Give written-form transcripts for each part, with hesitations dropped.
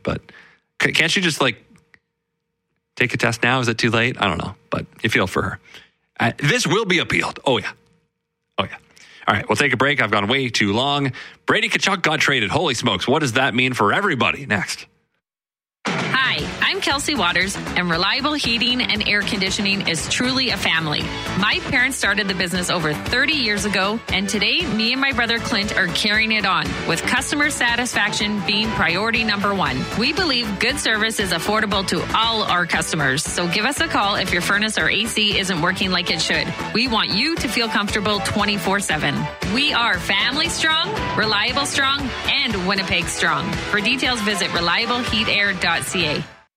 but can't you just take a test now? Is it too late? I don't know, but you feel for her. This will be appealed. Oh, yeah. All right, we'll take a break. I've gone way too long. Brady Tkachuk got traded. Holy smokes. What does that mean for everybody? Next. Hi, I'm Kelsey Waters, and Reliable Heating and Air Conditioning is truly a family. My parents started the business over 30 years ago, and today, me and my brother Clint are carrying it on, with customer satisfaction being priority number one. We believe good service is affordable to all our customers, so give us a call if your furnace or AC isn't working like it should. We want you to feel comfortable 24/7. We are family strong, reliable strong, and Winnipeg strong. For details, visit reliableheatair.ca.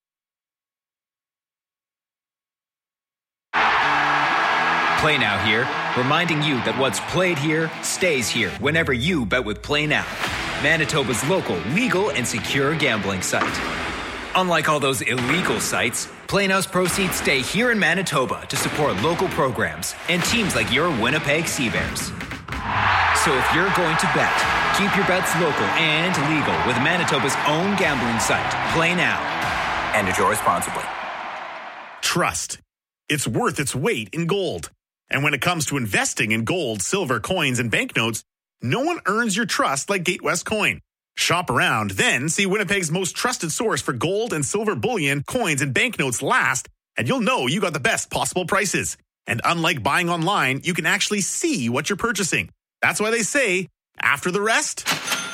Play Now here, reminding you that what's played here stays here whenever you bet with Play Now, Manitoba's local, legal, and secure gambling site. Unlike all those illegal sites, Play Now's proceeds stay here in Manitoba to support local programs and teams like your Winnipeg Sea Bears. So if you're going to bet, keep your bets local and legal with Manitoba's own gambling site, Play Now. And enjoy responsibly. Trust. It's worth its weight in gold. And when it comes to investing in gold, silver, coins, and banknotes, no one earns your trust like Gatewest Coin. Shop around, then see Winnipeg's most trusted source for gold and silver bullion, coins, and banknotes last, and you'll know you got the best possible prices. And unlike buying online, you can actually see what you're purchasing. That's why they say, after the rest,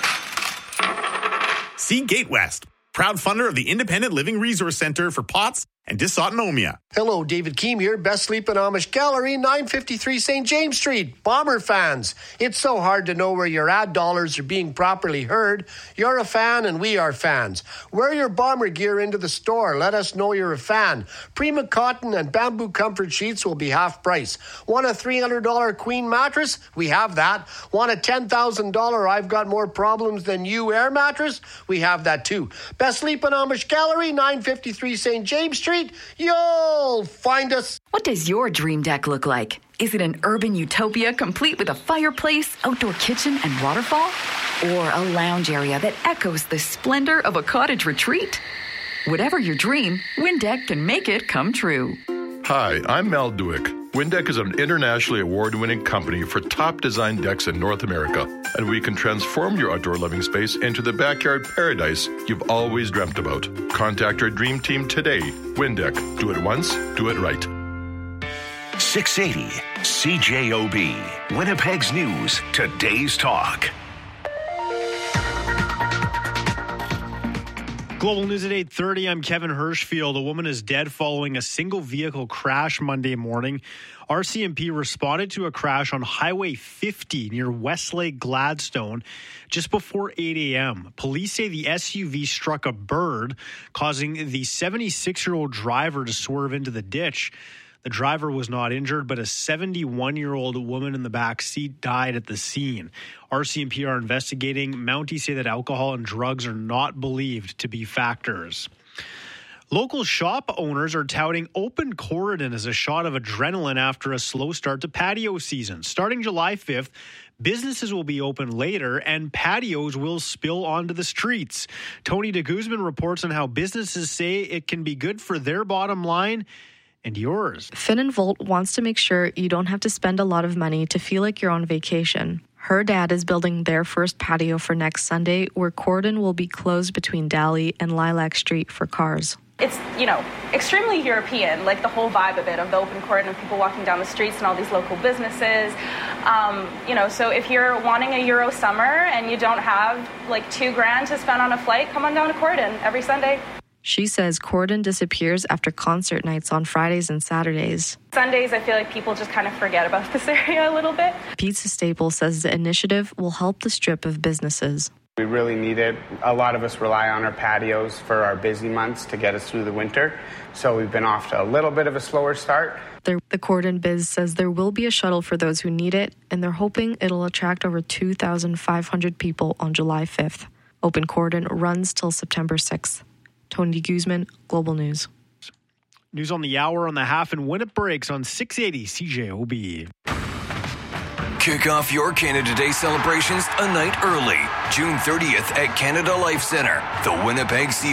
see Gatewest, proud funder of the Independent Living Resource Center for POTS and dysautonomia. Hello, David Keem here, Best Sleepin' Amish Gallery, 953 St. James Street. Bomber fans, it's so hard to know where your ad dollars are being properly heard. You're a fan and we are fans. Wear your Bomber gear into the store. Let us know you're a fan. Prima Cotton and Bamboo Comfort Sheets will be half price. Want a $300 Queen mattress? We have that. Want a $10,000 I've Got More Problems Than You air mattress? We have that too. Best Sleepin' Amish Gallery, 953 St. James Street. You'll find us. What does your dream deck look like? Is it an urban utopia complete with a fireplace, outdoor kitchen, and waterfall? Or a lounge area that echoes the splendor of a cottage retreat? Whatever your dream, Windeck can make it come true. Hi, I'm Mal Duick. Windeck is an internationally award-winning company for top design decks in North America, and we can transform your outdoor living space into the backyard paradise you've always dreamt about. Contact our dream team today. Windeck. Do it once, do it right. 680 CJOB. Winnipeg's News. Today's Talk. Global News at 8:30. I'm Kevin Hirschfield. A woman is dead following a single vehicle crash Monday morning. RCMP responded to a crash on Highway 50 near Westlake Gladstone just before 8 a.m. Police say the SUV struck a bird, causing the 76-year-old driver to swerve into the ditch. The driver was not injured, but a 71-year-old woman in the back seat died at the scene. RCMP are investigating. Mounties say that alcohol and drugs are not believed to be factors. Local shop owners are touting open corridon as a shot of adrenaline after a slow start to patio season. Starting July 5th, businesses will be open later and patios will spill onto the streets. Tony de Guzman reports on how businesses say it can be good for their bottom line and yours. Finn and Volt wants to make sure you don't have to spend a lot of money to feel like you're on vacation. Her dad is building their first patio for next Sunday, where cordon will be closed between Daly and Lilac Street for cars. It's, extremely European, like the whole vibe of it, of the open cordon and people walking down the streets and all these local businesses. So if you're wanting a Euro summer and you don't have like $2,000 to spend on a flight, come on down to Cordon every Sunday. She says cordon disappears after concert nights on Fridays and Saturdays. Sundays, I feel like people just kind of forget about this area a little bit. Pizza Staple says the initiative will help the strip of businesses. We really need it. A lot of us rely on our patios for our busy months to get us through the winter. So we've been off to a little bit of a slower start. The Cordon Biz says there will be a shuttle for those who need it, and they're hoping it'll attract over 2,500 people on July 5th. Open Cordon runs till September 6th. Tony Guzman, Global News. News on the hour, on the half, and when it breaks on 680 CJOB. Kick off your Canada Day celebrations a night early. June 30th at Canada Life Centre. The Winnipeg Sea